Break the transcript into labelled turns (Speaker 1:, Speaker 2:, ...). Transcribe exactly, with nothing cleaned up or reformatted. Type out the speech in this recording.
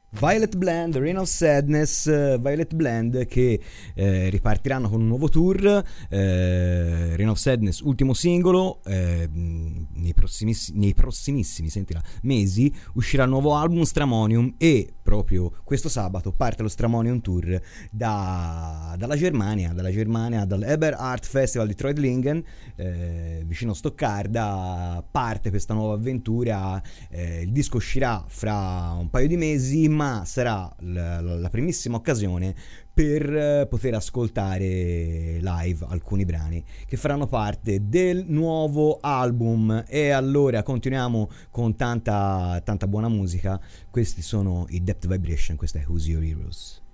Speaker 1: Violet Blend, Reign of Sadness, uh, Violet Blend che eh, ripartiranno con un nuovo tour, eh, Reign of Sadness ultimo singolo, eh, nei, prossimissi- nei prossimissimi sentila, mesi uscirà il nuovo album Stramonium e proprio questo sabato parte lo Stramonium Tour da, dalla Germania, dalla Germania, dall'Eber Art Festival di Treutlingen, eh, vicino a Stoccarda, parte questa nuova avventura, eh, il disco uscirà fra un paio di mesi, ma sarà la, la primissima occasione per poter ascoltare live alcuni brani che faranno parte del nuovo album. E allora continuiamo con tanta, tanta buona musica. Questi sono i Depth Vibration, questa è Who's Your Heroes.